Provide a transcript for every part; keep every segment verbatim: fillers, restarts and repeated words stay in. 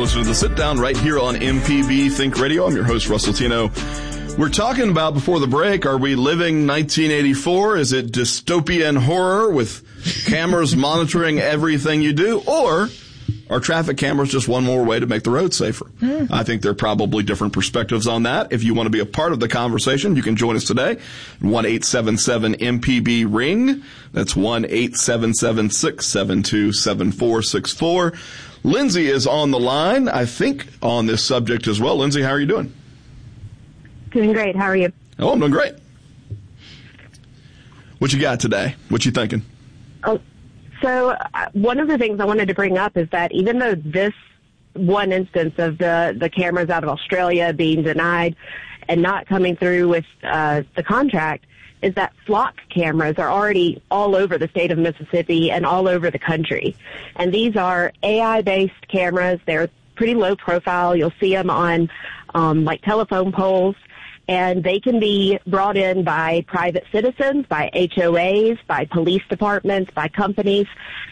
listening to The Sit Down right here on M P B Think Radio. I'm your host, Russell Tino. We're talking about, before the break, are we living nineteen eighty-four? Is it dystopian horror with cameras monitoring everything you do? Or are traffic cameras just one more way to make the road safer? Mm. I think there are probably different perspectives on that. If you want to be a part of the conversation, you can join us today. one eight seven seven M P B ring. That's one eight seven seven six seven two seven four six four. Lindsay is on the line, I think, on this subject as well. Lindsay, how are you doing? Doing great. How are you? Oh, I'm doing great. What you got today? What you thinking? Oh, so uh, one of the things I wanted to bring up is that even though this one instance of the, the cameras out of Australia being denied and not coming through with uh, the contract, is that flock cameras are already all over the state of Mississippi and all over the country. And these are A I-based cameras. They're pretty low profile. You'll see them on um, like telephone poles. And they can be brought in by private citizens, by H O As, by police departments, by companies.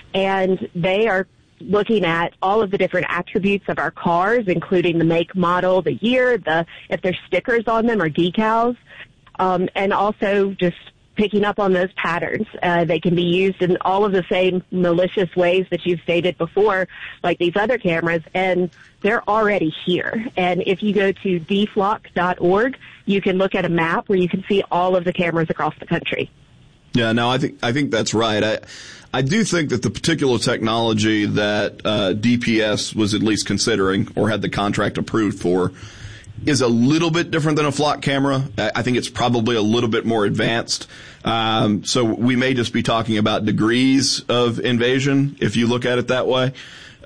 And they are looking at all of the different attributes of our cars, including the make, model, the year, the if there's stickers on them or decals, um, and also just picking up on those patterns. Uh, they can be used in all of the same malicious ways that you've stated before, like these other cameras, and they're already here. And if you go to d flock dot org, you can look at a map where you can see all of the cameras across the country. Yeah, no, I think I think that's right. I I do think that the particular technology that uh, D P S was at least considering or had the contract approved for is a little bit different than a flock camera. I think it's probably a little bit more advanced. Um, so we may just be talking about degrees of invasion if you look at it that way.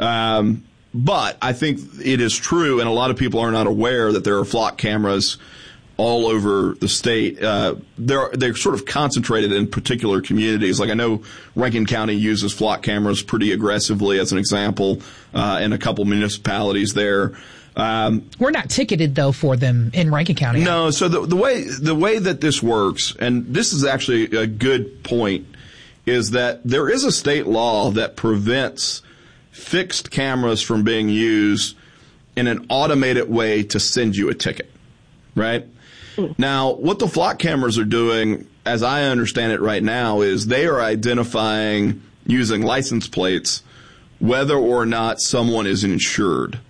Um, but I think it is true, and a lot of people are not aware that there are flock cameras all over the state. Uh, they're, they're sort of concentrated in particular communities. Like I know Rankin County uses flock cameras pretty aggressively as an example, uh, in a couple municipalities there. Um, We're not ticketed though for them in Rankin County. No. So the, the way, the way that this works, and this is actually a good point, is that there is a state law that prevents fixed cameras from being used in an automated way to send you a ticket, right? Now, what the flock cameras are doing, as I understand it right now, is they are identifying using license plates whether or not someone is insured.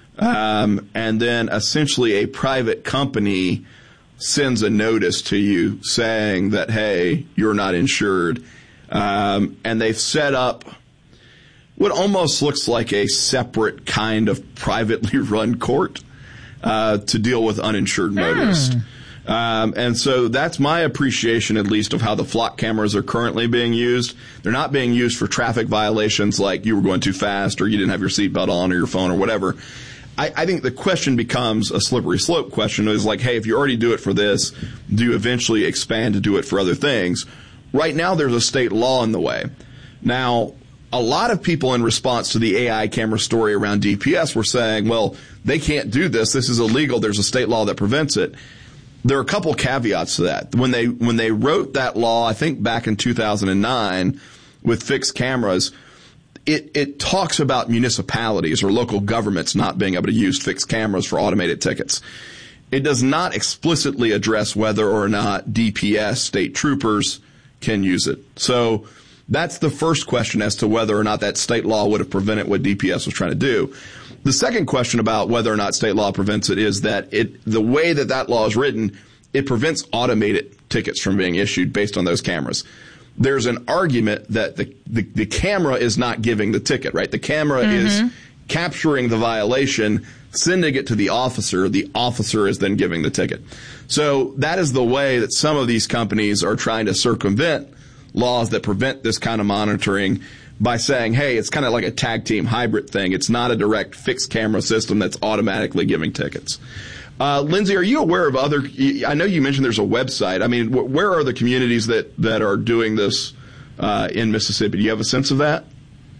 Um, and then essentially a private company sends a notice to you saying that, hey, you're not insured. Um, and they've set up what almost looks like a separate kind of privately run court uh, to deal with uninsured motorists. Mm. Um, and so that's my appreciation, at least, of how the flock cameras are currently being used. They're not being used for traffic violations like you were going too fast or you didn't have your seatbelt on or your phone or whatever. I, I think the question becomes a slippery slope question. Is like, hey, if you already do it for this, do you eventually expand to do it for other things? Right now, there's a state law in the way. Now, a lot of people in response to the A I camera story around D P S were saying, well, they can't do this. This is illegal. There's a state law that prevents it. There are a couple caveats to that. When they when they wrote that law, I think back in two thousand nine with fixed cameras, it, it talks about municipalities or local governments not being able to use fixed cameras for automated tickets. It does not explicitly address whether or not D P S, state troopers, can use it. So that's the first question as to whether or not that state law would have prevented what D P S was trying to do. The second question about whether or not state law prevents it is that it, the way that that law is written, it prevents automated tickets from being issued based on those cameras. There's an argument that the, the, the camera is not giving the ticket, right? The camera mm-hmm. is capturing the violation, sending it to the officer. The officer is then giving the ticket. So that is the way that some of these companies are trying to circumvent laws that prevent this kind of monitoring by saying, hey, it's kind of like a tag team hybrid thing. It's not a direct fixed camera system that's automatically giving tickets. Uh, Lindsay, are you aware of other, I know you mentioned there's a website. I mean, wh- where are the communities that, that are doing this uh, in Mississippi? Do you have a sense of that?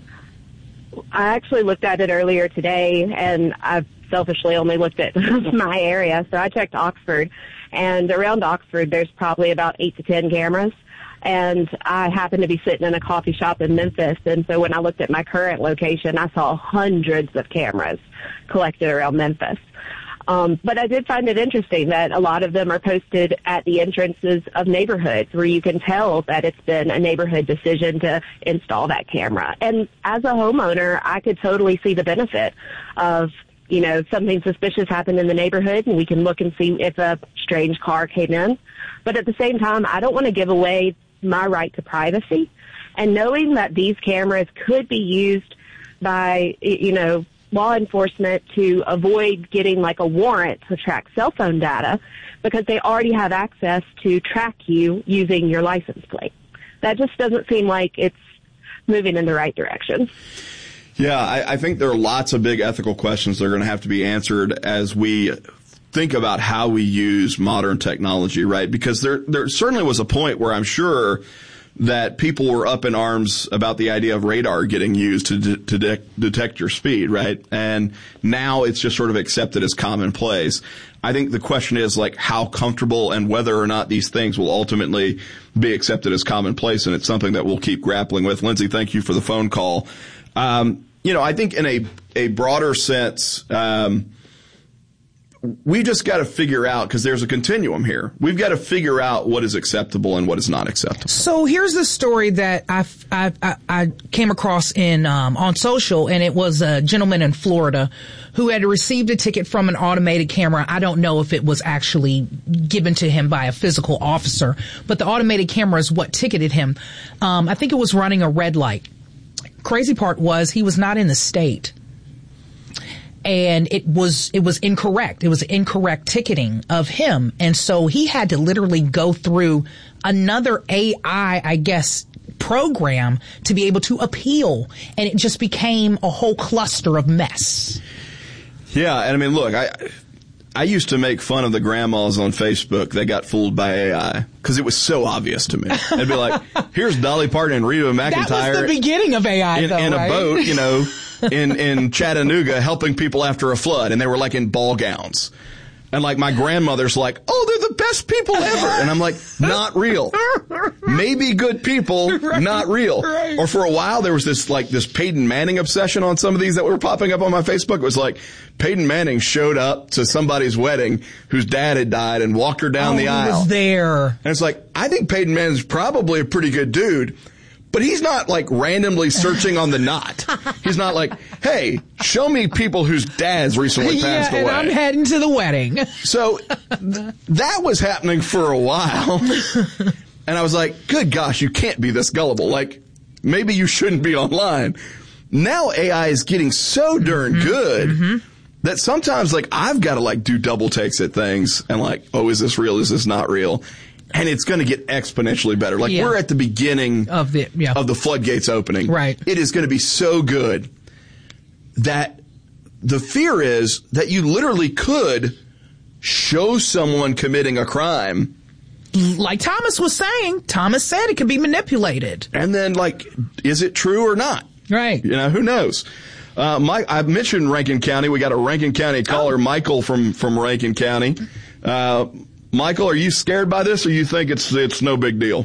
I actually looked at it earlier today, and I've selfishly only looked at my area. So I checked Oxford, and around Oxford, there's probably about eight to ten cameras. And I happened to be sitting in a coffee shop in Memphis. And so when I looked at my current location, I saw hundreds of cameras collected around Memphis. Um, but I did find it interesting that a lot of them are posted at the entrances of neighborhoods where you can tell that it's been a neighborhood decision to install that camera. And as a homeowner, I could totally see the benefit of, you know, something suspicious happened in the neighborhood and we can look and see if a strange car came in. But at the same time, I don't want to give away my right to privacy. And knowing that these cameras could be used by, you know, law enforcement to avoid getting like a warrant to track cell phone data because they already have access to track you using your license plate. That just doesn't seem like it's moving in the right direction. Yeah, I, I think there are lots of big ethical questions that are going to have to be answered as we think about how we use modern technology, right? Because there, there certainly was a point where I'm sure that people were up in arms about the idea of radar getting used to, de- to de- detect your speed, right? And now it's just sort of accepted as commonplace. I think the question is like how comfortable and whether or not these things will ultimately be accepted as commonplace, and it's something that we'll keep grappling with. Lindsay, thank you for the phone call. Um, you know, I think in a, a broader sense, um, we just got to figure out, because there's a continuum here. We've got to figure out what is acceptable and what is not acceptable. So here's the story that I I, I, I came across in um, on social, and it was a gentleman in Florida who had received a ticket from an automated camera. I don't know if it was actually given to him by a physical officer, but the automated camera is what ticketed him. Um, I think it was running a red light. Crazy part was he was not in the state. And it was, it was incorrect. It was incorrect ticketing of him. And so he had to literally go through another A I, I guess, program to be able to appeal. And it just became a whole cluster of mess. Yeah. And I mean, look, I, I used to make fun of the grandmas on Facebook that got fooled by A I because it was so obvious to me. I'd be like, here's Dolly Parton and Reba McEntire. That was the beginning of A I, in, though, in right? a boat, you know, in, in Chattanooga helping people after a flood. And they were like in ball gowns. And like my grandmother's like, oh, they're the best people ever. And I'm like, not real. Maybe good people, right, not real. Right. Or for a while there was this like this Peyton Manning obsession on some of these that were popping up on my Facebook. It was like Peyton Manning showed up to somebody's wedding whose dad had died and walked her down oh, the aisle. He was there. And it's like, I think Peyton Manning's probably a pretty good dude. But he's not like randomly searching on the knot. He's not like, hey, show me people whose dads recently passed yeah, and away. I'm heading to the wedding. So th- that was happening for a while. And I was like, good gosh, you can't be this gullible. Like, maybe you shouldn't be online. Now A I is getting so darn mm-hmm. good mm-hmm. that sometimes like I've got to like do double takes at things and like, oh, is this real? Is this not real? And it's going to get exponentially better. Like, yeah. we're at the beginning of the, yeah. of the floodgates opening. Right. It is going to be so good that the fear is that you literally could show someone committing a crime. Like Thomas was saying. Thomas said it could be manipulated. And then, like, is it true or not? Right. You know, who knows? Uh, Mike, I mentioned Rankin County. We got a Rankin County caller, oh. Michael from, from Rankin County. Uh, Michael, are you scared by this, or you think it's it's no big deal?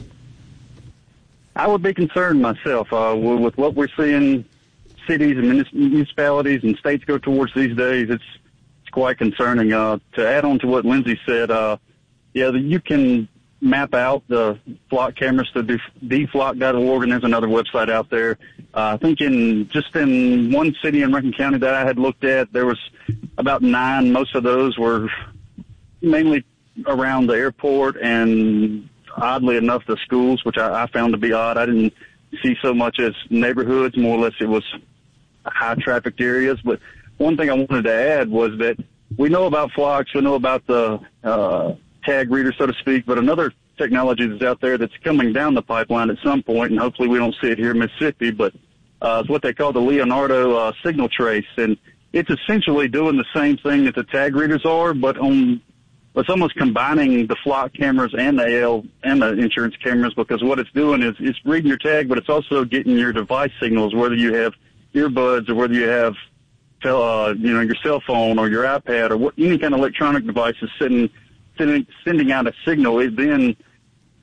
I would be concerned myself uh, with what we're seeing cities and municipalities and states go towards these days. It's it's quite concerning. Uh, to add on to what Lindsay said, uh, yeah, you can map out the flock cameras to d flock dot org, and there's another website out there. Uh, I think in just in one city in Rankin County that I had looked at, there was about nine. Most of those were mainly around the airport and oddly enough the schools, which I, I found to be odd. I didn't see so much as neighborhoods, more or less it was high trafficked areas. But one thing I wanted to add was that we know about flocks, we know about the uh, tag reader, so to speak, but another technology that's out there that's coming down the pipeline at some point, and hopefully we don't see it here in Mississippi, but uh, it's what they call the Leonardo uh, signal trace. And it's essentially doing the same thing that the tag readers are, but on It's almost combining the flock cameras and the A L and the insurance cameras, because what it's doing is it's reading your tag, but it's also getting your device signals, whether you have earbuds or whether you have, uh, you know, your cell phone or your iPad or what, any kind of electronic device is sending, sending, sending out a signal. It then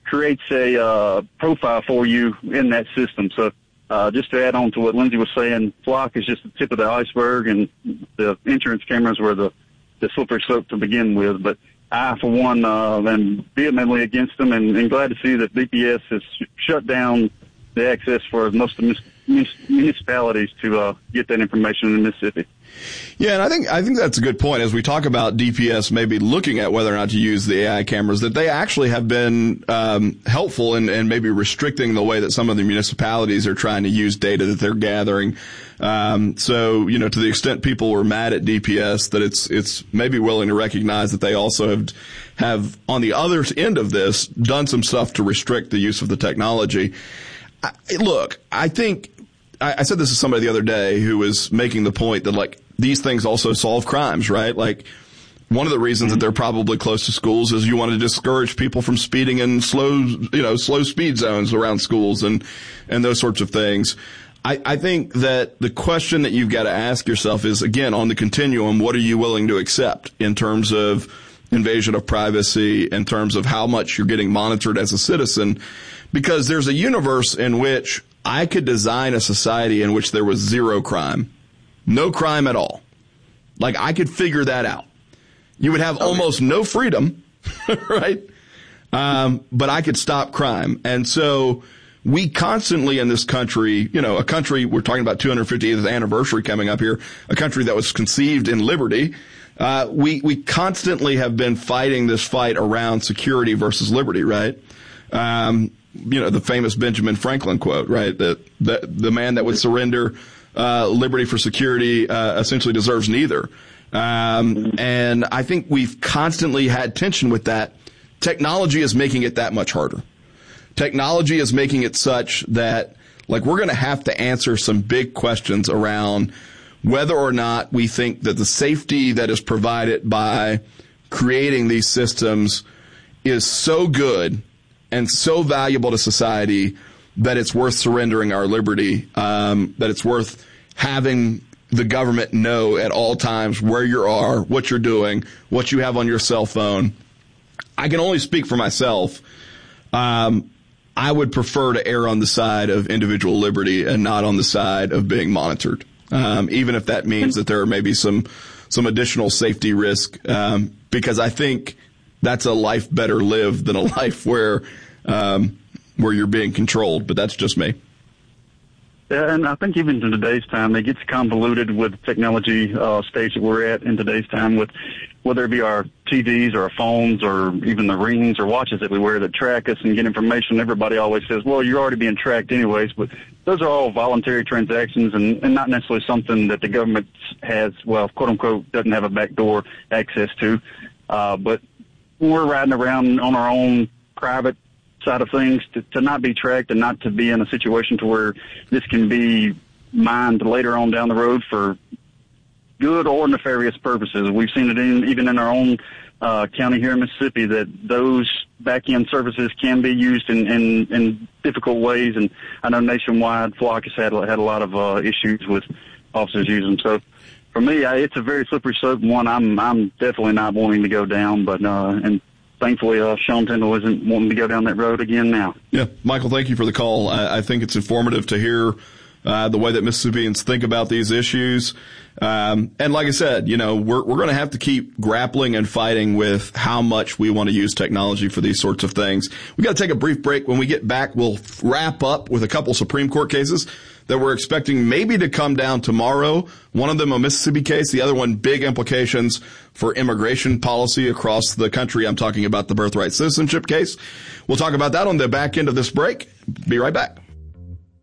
creates a uh, profile for you in that system. So uh, just to add on to what Lindsay was saying, Flock is just the tip of the iceberg, and the insurance cameras were the, the slippery slope to begin with. But I, for one, uh, am vehemently against them, and, and glad to see that D P S has sh- shut down the access for most of the munis- municipalities to uh, get that information in Mississippi. Yeah, and I think I think that's a good point. As we talk about D P S maybe looking at whether or not to use the A I cameras, that they actually have been um, helpful in, in maybe restricting the way that some of the municipalities are trying to use data that they're gathering. Um, so, you know, to the extent people were mad at D P S, that it's it's maybe willing to recognize that they also have have on the other end of this done some stuff to restrict the use of the technology. I, look, I think. I said this to somebody the other day who was making the point that, like, these things also solve crimes, right? Like, one of the reasons that they're probably close to schools is you want to discourage people from speeding in slow, you know, slow speed zones around schools and, and those sorts of things. I, I think that the question that you've got to ask yourself is, again, on the continuum, what are you willing to accept in terms of invasion of privacy, in terms of how much you're getting monitored as a citizen? Because there's a universe in which I could design a society in which there was zero crime, no crime at all. Like, I could figure that out. You would have okay. almost no freedom, right? Um, but I could stop crime. And so we constantly in this country, you know, a country, we're talking about two hundred fiftieth anniversary coming up here, a country that was conceived in liberty. Uh, we, we constantly have been fighting this fight around security versus liberty, right? Um, you know, the famous Benjamin Franklin quote, right? That the, the man that would surrender uh, liberty for security uh, essentially deserves neither. Um, and I think we've constantly had tension with that. Technology is making it that much harder. Technology is making it such that, like, we're going to have to answer some big questions around whether or not we think that the safety that is provided by creating these systems is so good and so valuable to society that it's worth surrendering our liberty, um, that it's worth having the government know at all times where you are, what you're doing, what you have on your cell phone. I can only speak for myself. Um, I would prefer to err on the side of individual liberty and not on the side of being monitored, um, even if that means that there are maybe some some additional safety risk, um, because I think that's a life better lived than a life where um, where you're being controlled. But that's just me. Yeah, and I think even in today's time, it gets convoluted with the technology uh, stage that we're at in today's time, with whether it be our T Vs or our phones or even the rings or watches that we wear that track us and get information. Everybody always says, well, you're already being tracked anyways, but those are all voluntary transactions and, and not necessarily something that the government has, well, quote unquote, doesn't have a backdoor access to. Uh, but we're riding around on our own private side of things, to, to not be tracked and not to be in a situation to where this can be mined later on down the road for good or nefarious purposes. We've seen it in, even in our own uh, county here in Mississippi, that those back-end services can be used in, in, in difficult ways. And I know nationwide, Flock has had, had a lot of uh, issues with officers using them. So for me, I, it's a very slippery slope, one I'm I'm definitely not wanting to go down, but uh, and thankfully, uh, Sean Tindall isn't wanting to go down that road again now. Yeah, Michael, thank you for the call. I, I think it's informative to hear uh, the way that Mississippians think about these issues. Um, and like I said, you know, we're we're going to have to keep grappling and fighting with how much we want to use technology for these sorts of things. We got to take a brief break. When we get back, we'll wrap up with a couple Supreme Court cases that we're expecting maybe to come down tomorrow. One of them a Mississippi case, the other one big implications for immigration policy across the country. I'm talking about the birthright citizenship case. We'll talk about that on the back end of this break. Be right back.